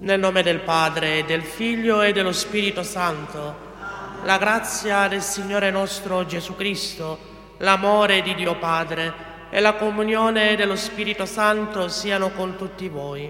Nel nome del Padre, del Figlio e dello Spirito Santo, la grazia del Signore nostro Gesù Cristo, l'amore di Dio Padre e la comunione dello Spirito Santo siano con tutti voi.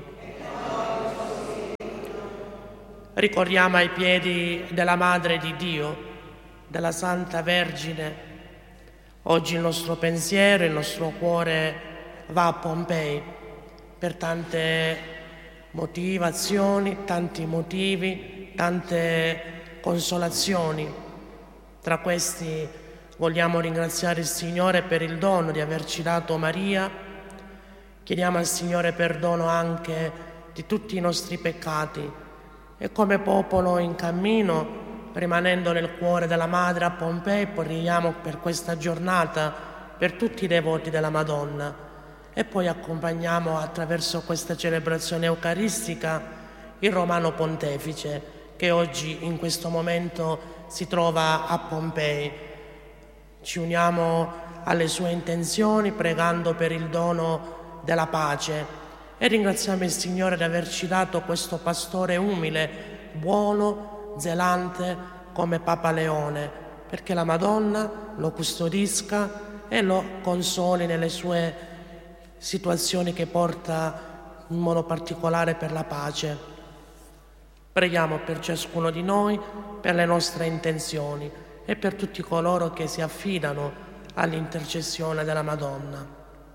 Ricordiamo ai piedi della Madre di Dio, della Santa Vergine. Oggi il nostro pensiero, il nostro cuore va a Pompei per tante motivazioni, tanti motivi, tante consolazioni. Tra questi vogliamo ringraziare il Signore per il dono di averci dato Maria. Chiediamo al Signore perdono anche di tutti i nostri peccati e come popolo in cammino, rimanendo nel cuore della Madre a Pompei, preghiamo per questa giornata, per tutti i devoti della Madonna. E poi accompagniamo attraverso questa celebrazione eucaristica il Romano Pontefice che oggi in questo momento si trova a Pompei. Ci uniamo alle sue intenzioni pregando per il dono della pace e ringraziamo il Signore di averci dato questo pastore umile, buono, zelante come Papa Leone, perché la Madonna lo custodisca e lo consoli nelle sue situazioni che porta in modo particolare per la pace. Preghiamo per ciascuno di noi, per le nostre intenzioni e per tutti coloro che si affidano all'intercessione della Madonna.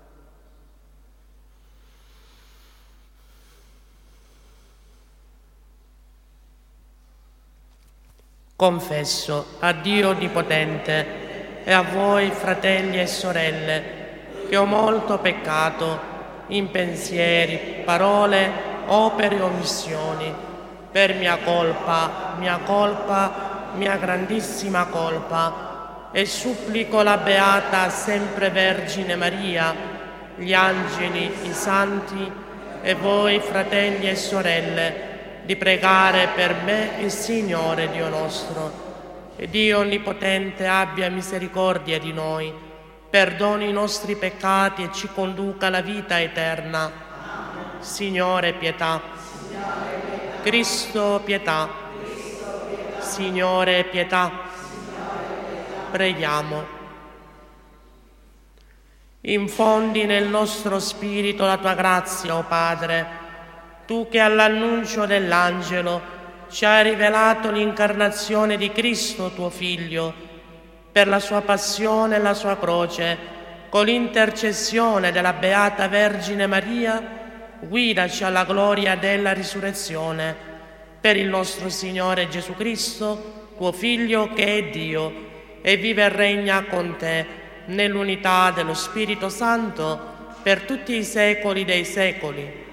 Confesso a Dio Onnipotente e a voi, fratelli e sorelle, che ho molto peccato in pensieri, parole, opere e omissioni, per mia colpa, mia grandissima colpa, e supplico la Beata Sempre Vergine Maria, gli angeli, i santi e voi, fratelli e sorelle, di pregare per me il Signore Dio nostro. E Dio Onnipotente abbia misericordia di noi, perdoni i nostri peccati e ci conduca alla vita eterna. Amen. Signore, pietà. Cristo, pietà. Signore, pietà. Preghiamo. Infondi nel nostro spirito la tua grazia, o Padre, tu che all'annuncio dell'angelo ci hai rivelato l'incarnazione di Cristo, tuo Figlio, per la sua passione e la sua croce, con l'intercessione della Beata Vergine Maria, guidaci alla gloria della risurrezione, per il nostro Signore Gesù Cristo, tuo Figlio che è Dio, e vive e regna con te, nell'unità dello Spirito Santo, per tutti i secoli dei secoli.